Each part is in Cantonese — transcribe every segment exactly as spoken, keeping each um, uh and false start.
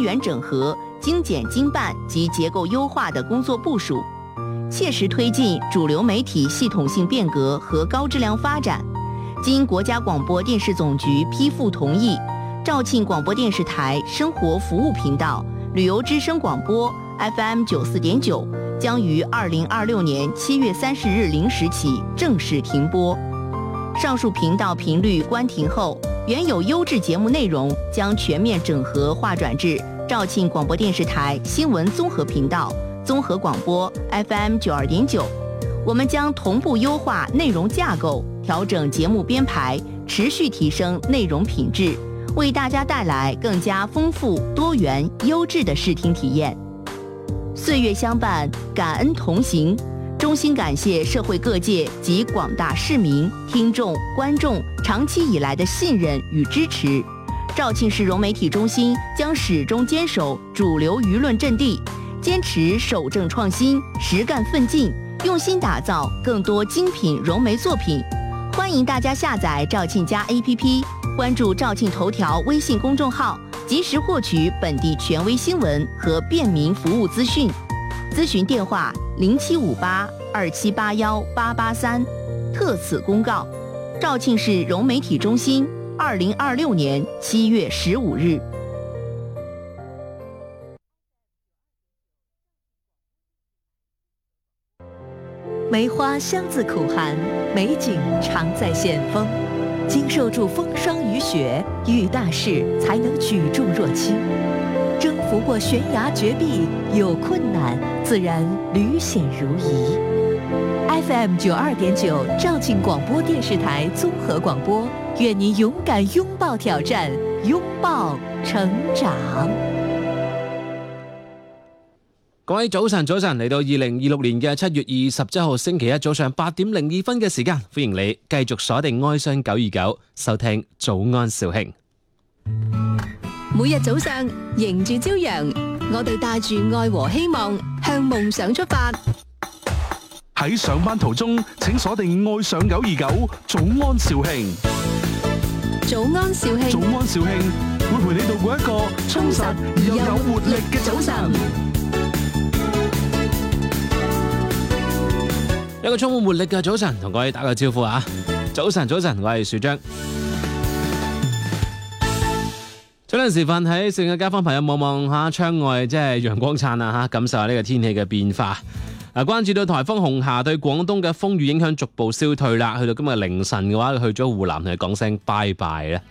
源整合、精简精办及结构优化的工作部署，切实推进主流媒体系统性变革和高质量发展。经国家广播电视总局批复同意，肇庆广播电视台生活服务频道、旅游之声广播 F M 九四点九将于二零二六年七月三十日零时起正式停播。上述频道频率关停后，原有优质节目内容将全面整合划转至肇庆广播电视台新闻综合频道、综合广播 F M 九二点九。我们将同步优化内容架构，调整节目编排，持续提升内容品质，为大家带来更加丰富、多元、优质的视听体验。岁月相伴，感恩同行。衷心感谢社会各界及广大市民、听众、观众长期以来的信任与支持。肇庆市融媒体中心将始终坚守主流舆论阵地，坚持守正创新、实干奋进，用心打造更多精品融媒作品。欢迎大家下载肇庆家 A P P， 关注肇庆头条微信公众号，及时获取本地权威新闻和便民服务资讯。咨询电话零七五八二七八幺八八三。特此公告，肇庆市融媒体中心，二零二六年七月十五日。 梅花香自苦寒，美景常在险峰。经受住风霜雨雪，遇大事才能举重若轻。征服过悬崖绝壁，有困难自然屡险如夷。F M 九二点九肇庆广播電視台綜合廣播，願你勇敢擁抱挑戰，擁抱成長。 各位早晨，早晨，嚟到二零二六年嘅七月二十七號星期一早上八點零二分嘅時間，歡迎你繼續鎖定愛上九二九，收聽早安肇慶。 每日早上迎住朝陽，我哋帶住愛和希望，向夢想出發。 喺上班途中，請鎖定愛上九二九，早安肇慶。 早安肇慶， 早安肇慶，會陪你度過一個充實而又有活力嘅早晨。 一個充滿活力嘅早晨，同各位打個招呼啊！早晨，早晨，我係樹章。早陣時分喺肇慶嘅街坊朋友望望下窗外，即係陽光燦爛嚇，感受下呢個天氣嘅變化。嗱，關注到颱風紅霞對廣東嘅風雨影響逐步消退啦，去到今日凌晨嘅話，去咗湖南同你講聲拜拜啦。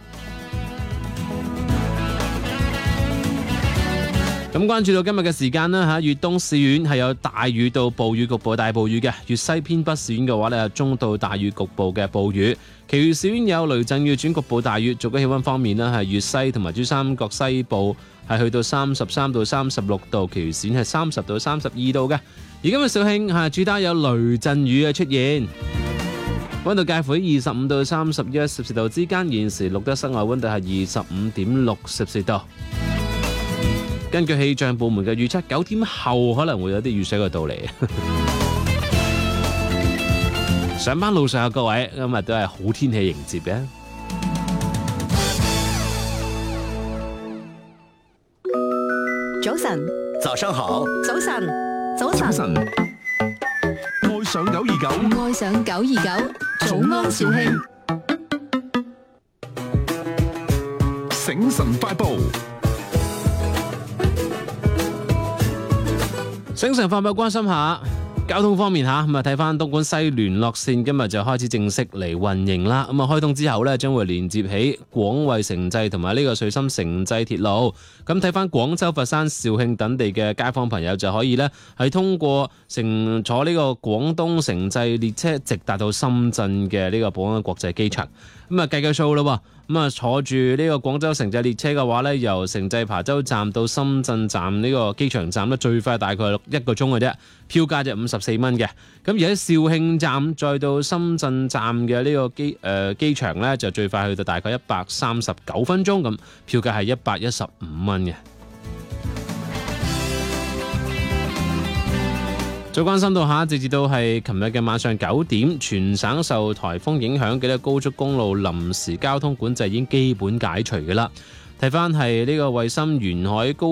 咁關注到今日嘅時間啦嚇，粵東市縣係有大雨到暴雨，局部大暴雨嘅；粵西偏北市縣嘅話咧，有中到大雨，局部嘅暴雨。其餘市縣有雷陣雨轉局部大雨。最高氣溫方面咧，係粵西同埋珠三角西部係去到三十三到三十六度，其餘市縣係三十到三十二度嘅。而今日肇慶係主打有雷陣雨嘅出現，溫度介乎喺二十五到三十一攝氏度之間，現時錄得室外溫度係二十五點六攝氏度。根據氣象部門嘅預測，九點後可能會有啲雨水嘅到嚟。上班路上嘅各位，今日都係好天氣迎接嘅。 早晨， 早上好， 早晨，早晨， 早晨，愛上九二九， 愛上九二九，早安肇慶， 醒神快報。 醒神快報，關心下交通方面吓，咁啊睇翻東莞西聯絡線今日就開始正式嚟運營啦。咁啊開通之後呢，將會連接起廣惠城際同埋呢個穗深城際鐵路。咁睇翻廣州、佛山、肇慶等地嘅街坊朋友就可以呢，係通過乘坐呢個廣東城際列車直達到深圳嘅呢個寶安國際機場。咁啊計計數啦，咁啊坐住呢個廣州城際列車嘅話呢，由城際琶洲站到深圳站呢個機場站呢，最快大概一個鐘嘅啫，票價就五十四蚊嘅。咁而喺肇慶站再到深圳站嘅呢個機誒機場呢，就最快去到大概一百三十九分鐘，咁票價係一百一十五蚊嘅。再關心到下，直至到係琴日嘅晚上九點，全省受颱風影響嘅高速公路臨時交通管制已經基本解除嘅啦。睇翻係呢個惠深沿海高